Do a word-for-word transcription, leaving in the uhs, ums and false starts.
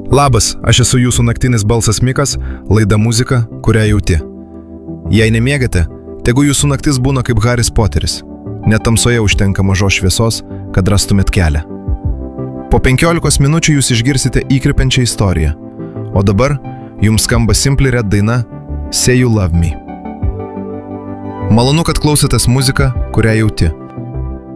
Labas, aš esu jūsų naktinis balsas Mikas, laida muzika, kurią jauti. Jei nemiegate, tegu jūsų naktis būna kaip Haris Poteris. Net tamsoje užtenka mažos šviesos, kad rastumėt kelią. Po penkiolikos minučių jūs išgirsite įkvepiančią istoriją. O dabar jums skamba Simply Red daina Say You Love Me. Malonu, kad klausotės muziką, kurią jauti.